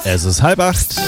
Es ist 7:30.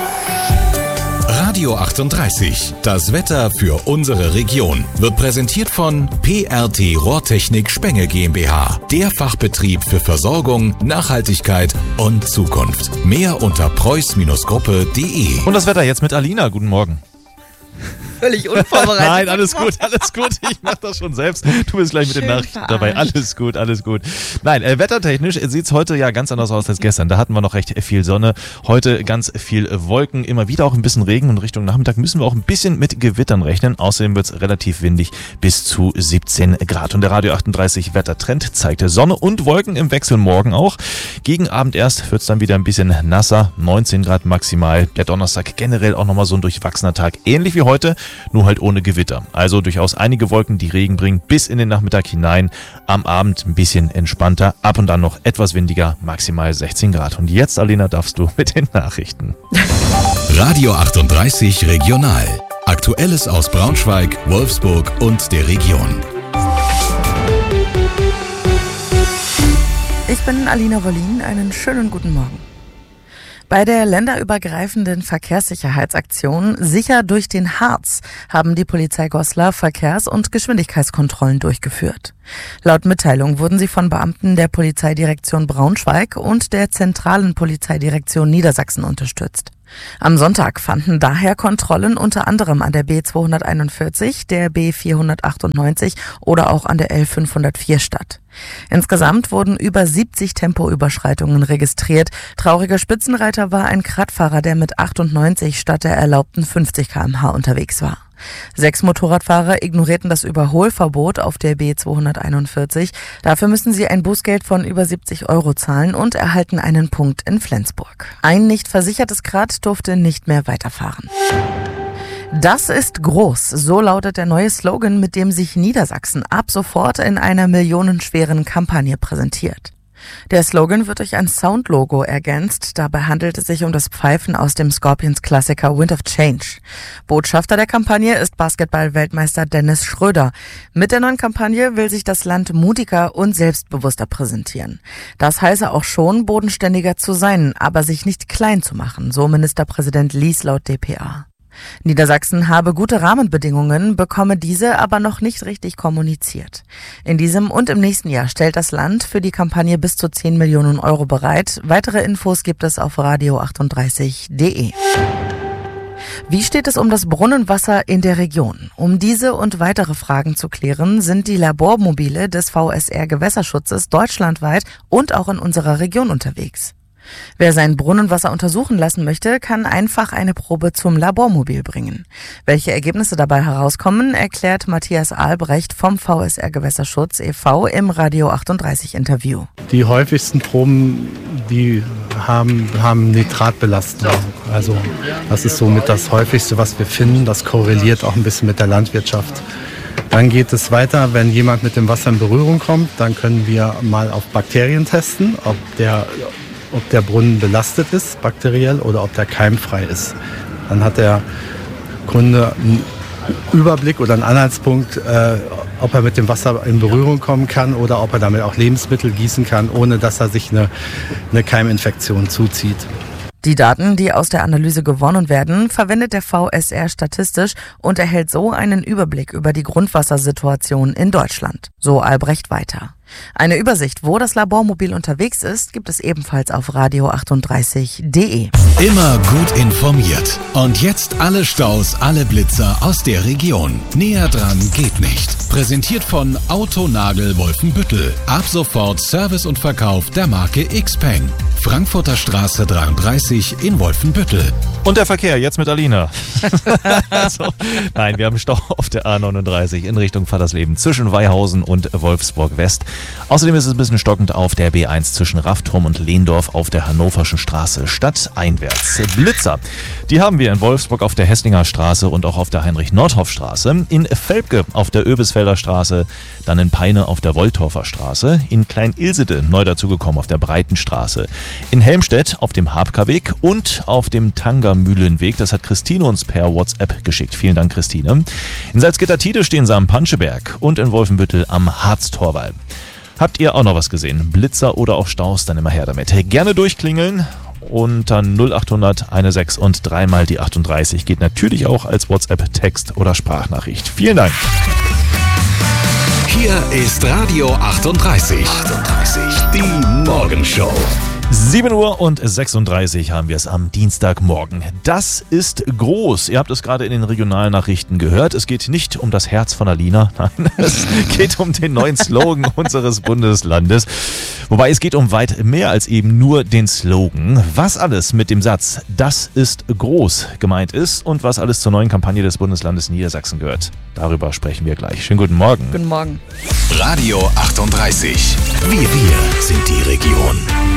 Radio 38, das Wetter für unsere Region, wird präsentiert von PRT Rohrtechnik Spenge GmbH, der Fachbetrieb für Versorgung, Nachhaltigkeit und Zukunft. Mehr unter preuß-gruppe.de. Und das Wetter jetzt mit Alina. Guten Morgen. Völlig unvorbereitet. Nein, alles gut. Ich mach das schon selbst. Du bist gleich mit den Nachrichten dabei. Alles gut. Nein, wettertechnisch sieht es heute ja ganz anders aus als gestern. Da hatten wir noch recht viel Sonne. Heute ganz viel Wolken, immer wieder auch ein bisschen Regen und Richtung Nachmittag müssen wir auch ein bisschen mit Gewittern rechnen. Außerdem wird es relativ windig bis zu 17 Grad. Und der Radio 38 Wettertrend zeigte Sonne und Wolken im Wechsel morgen auch. Gegen Abend erst wird es dann wieder ein bisschen nasser. 19 Grad maximal. Der Donnerstag generell auch nochmal so ein durchwachsener Tag. Ähnlich wie heute, nur halt ohne Gewitter. Also durchaus einige Wolken, die Regen bringen bis in den Nachmittag hinein. Am Abend ein bisschen entspannter, ab und an noch etwas windiger, maximal 16 Grad. Und jetzt, Alina, darfst du mit den Nachrichten. Radio 38 Regional. Aktuelles aus Braunschweig, Wolfsburg und der Region. Ich bin Alina Wollin. Einen schönen guten Morgen. Bei der länderübergreifenden Verkehrssicherheitsaktion Sicher durch den Harz haben die Polizei Goslar Verkehrs- und Geschwindigkeitskontrollen durchgeführt. Laut Mitteilung wurden sie von Beamten der Polizeidirektion Braunschweig und der zentralen Polizeidirektion Niedersachsen unterstützt. Am Sonntag fanden daher Kontrollen unter anderem an der B241, der B498 oder auch an der L504 statt. Insgesamt wurden über 70 Tempoüberschreitungen registriert. Trauriger Spitzenreiter war ein Radfahrer, der mit 98 statt der erlaubten 50 km/h unterwegs war. 6 Motorradfahrer ignorierten das Überholverbot auf der B241. Dafür müssen sie ein Bußgeld von über 70 € zahlen und erhalten einen Punkt in Flensburg. Ein nicht versichertes Rad durfte nicht mehr weiterfahren. Das ist groß, so lautet der neue Slogan, mit dem sich Niedersachsen ab sofort in einer millionenschweren Kampagne präsentiert. Der Slogan wird durch ein Soundlogo ergänzt. Dabei handelt es sich um das Pfeifen aus dem Scorpions-Klassiker Wind of Change. Botschafter der Kampagne ist Basketball-Weltmeister Dennis Schröder. Mit der neuen Kampagne will sich das Land mutiger und selbstbewusster präsentieren. Das heiße auch schon, bodenständiger zu sein, aber sich nicht klein zu machen, so Ministerpräsident Lies laut dpa. Niedersachsen habe gute Rahmenbedingungen, bekomme diese aber noch nicht richtig kommuniziert. In diesem und im nächsten Jahr stellt das Land für die Kampagne bis zu 10 Millionen € bereit. Weitere Infos gibt es auf radio38.de. Wie steht es um das Brunnenwasser in der Region? Um diese und weitere Fragen zu klären, sind die Labormobile des VSR Gewässerschutzes deutschlandweit und auch in unserer Region unterwegs. Wer sein Brunnenwasser untersuchen lassen möchte, kann einfach eine Probe zum Labormobil bringen. Welche Ergebnisse dabei herauskommen, erklärt Matthias Albrecht vom VSR Gewässerschutz e.V. im Radio 38 Interview. Die häufigsten Proben, die haben Nitratbelastung. Also das ist somit das häufigste, was wir finden. Das korreliert auch ein bisschen mit der Landwirtschaft. Dann geht es weiter, wenn jemand mit dem Wasser in Berührung kommt, dann können wir mal auf Bakterien testen, ob der Brunnen belastet ist, bakteriell, oder ob der keimfrei ist. Dann hat der Kunde einen Überblick oder einen Anhaltspunkt, ob er mit dem Wasser in Berührung kommen kann oder ob er damit auch Lebensmittel gießen kann, ohne dass er sich eine Keiminfektion zuzieht. Die Daten, die aus der Analyse gewonnen werden, verwendet der VSR statistisch und erhält so einen Überblick über die Grundwassersituation in Deutschland. So Albrecht weiter. Eine Übersicht, wo das Labormobil unterwegs ist, gibt es ebenfalls auf radio38.de. Immer gut informiert. Und jetzt alle Staus, alle Blitzer aus der Region. Näher dran geht nicht. Präsentiert von Autonagel Wolfenbüttel. Ab sofort Service und Verkauf der Marke Xpeng. Frankfurter Straße 33 in Wolfenbüttel. Und der Verkehr, jetzt mit Alina. Nein, wir haben Stau auf der A39 in Richtung Fallersleben zwischen Weihausen und Wolfsburg West. Außerdem ist es ein bisschen stockend auf der B1 zwischen Raffturm und Lehndorf auf der Hannoverschen Straße stadteinwärts. Blitzer, die haben wir in Wolfsburg auf der Hesslinger Straße und auch auf der Heinrich-Nordhoff-Straße, in Velpke auf der Öbisfelder Straße, dann in Peine auf der Wolltorfer Straße, in Klein-Ilsede neu dazugekommen auf der Breitenstraße, in Helmstedt auf dem Habka-Weg und auf dem Tangermühlenweg. Das hat Christine uns per WhatsApp geschickt. Vielen Dank, Christine. In Salzgitter-Tiede stehen sie am Panscheberg und in Wolfenbüttel am Harztorwall. Habt ihr auch noch was gesehen? Blitzer oder auch Staus? Dann immer her damit. Gerne durchklingeln unter 0800 16 und 3 mal die 38. Geht natürlich auch als WhatsApp, Text oder Sprachnachricht. Vielen Dank. Hier ist Radio 38. Die Morgenshow. 7:36 haben wir es am Dienstagmorgen. Das ist groß. Ihr habt es gerade in den Regionalnachrichten gehört. Es geht nicht um das Herz von Alina. Nein, es geht um den neuen Slogan unseres Bundeslandes. Wobei es geht um weit mehr als eben nur den Slogan. Was alles mit dem Satz "Das ist groß" gemeint ist und was alles zur neuen Kampagne des Bundeslandes Niedersachsen gehört. Darüber sprechen wir gleich. Schönen guten Morgen. Guten Morgen. Radio 38. Wir sind die Region.